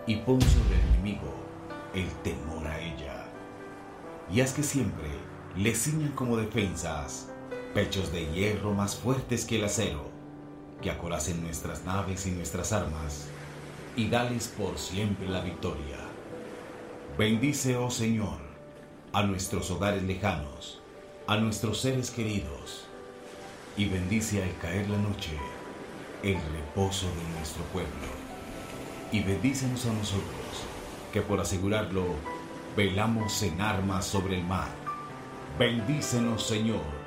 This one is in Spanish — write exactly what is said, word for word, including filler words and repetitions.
y pon sobre el enemigo el temor a ella. Y haz que siempre le ciñan como defensas pechos de hierro más fuertes que el acero, que acoracen nuestras naves y nuestras armas, y dales por siempre la victoria. Bendice, oh Señor, a nuestros hogares lejanos, a nuestros seres queridos, y bendice al caer la noche el reposo de nuestro pueblo. Y bendícenos a nosotros, que por asegurarlo velamos en armas sobre el mar. Bendícenos, Señor,